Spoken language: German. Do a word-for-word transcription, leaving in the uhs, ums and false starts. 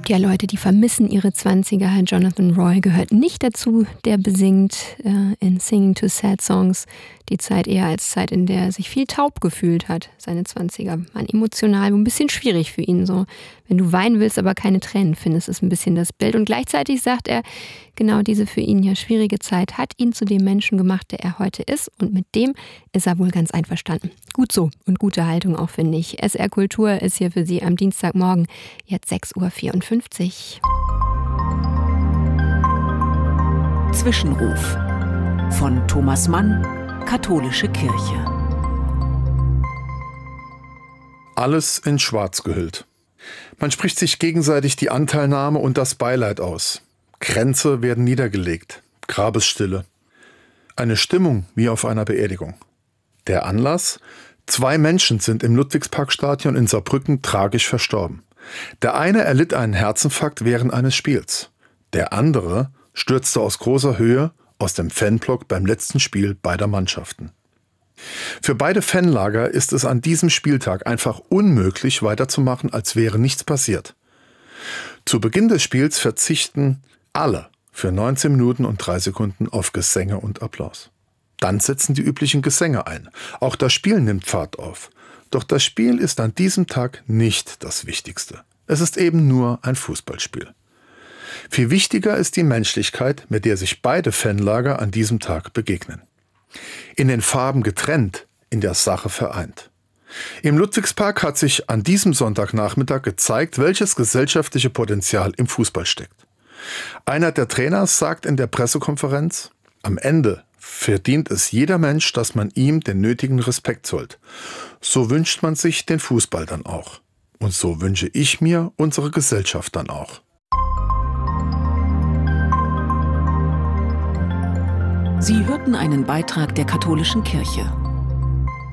gibt ja Leute, die vermissen ihre Zwanziger. Jonathan Roy gehört nicht dazu, der besingt äh, in Singing to Sad Songs die Zeit eher als Zeit, in der er sich viel taub gefühlt hat, seine Zwanziger. Man emotional ein bisschen schwierig für ihn. So, wenn du weinen willst, aber keine Tränen findest, ist ein bisschen das Bild. Und gleichzeitig sagt er, genau diese für ihn ja schwierige Zeit hat ihn zu dem Menschen gemacht, der er heute ist. Und mit dem ist er wohl ganz einverstanden. Gut so und gute Haltung auch, finde ich. S R Kultur ist hier für Sie am Dienstagmorgen, jetzt sechs Uhr vierundfünfzig. Zwischenruf von Thomas Mann, Katholische Kirche. Alles in Schwarz gehüllt. Man spricht sich gegenseitig die Anteilnahme und das Beileid aus. Kränze werden niedergelegt. Grabesstille. Eine Stimmung wie auf einer Beerdigung. Der Anlass? Zwei Menschen sind im Ludwigsparkstadion in Saarbrücken tragisch verstorben. Der eine erlitt einen Herzinfarkt während eines Spiels. Der andere stürzte aus großer Höhe aus dem Fanblock beim letzten Spiel beider Mannschaften. Für beide Fanlager ist es an diesem Spieltag einfach unmöglich, weiterzumachen, als wäre nichts passiert. Zu Beginn des Spiels verzichten alle für neunzehn Minuten und drei Sekunden auf Gesänge und Applaus. Dann setzen die üblichen Gesänge ein. Auch das Spiel nimmt Fahrt auf. Doch das Spiel ist an diesem Tag nicht das Wichtigste. Es ist eben nur ein Fußballspiel. Viel wichtiger ist die Menschlichkeit, mit der sich beide Fanlager an diesem Tag begegnen. In den Farben getrennt, in der Sache vereint. Im Ludwigspark hat sich an diesem Sonntagnachmittag gezeigt, welches gesellschaftliche Potenzial im Fußball steckt. Einer der Trainer sagt in der Pressekonferenz, am Ende verdient es jeder Mensch, dass man ihm den nötigen Respekt zollt. So wünscht man sich den Fußball dann auch. Und so wünsche ich mir unsere Gesellschaft dann auch. Sie hörten einen Beitrag der Katholischen Kirche.